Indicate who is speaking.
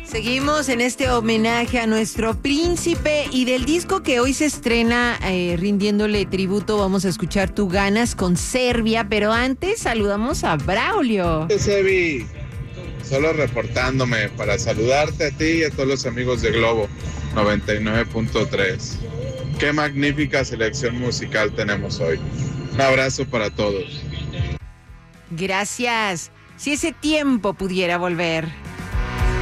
Speaker 1: Seguimos en este homenaje a nuestro príncipe y del disco que hoy se estrena, rindiéndole tributo, vamos a escuchar Tú Ganas con Serbia, pero antes saludamos a Braulio.
Speaker 2: Sebi, solo reportándome para saludarte a ti y a todos los amigos de Globo 99.3. Qué magnífica selección musical tenemos hoy. Un abrazo para todos.
Speaker 1: Gracias. Si ese tiempo pudiera volver.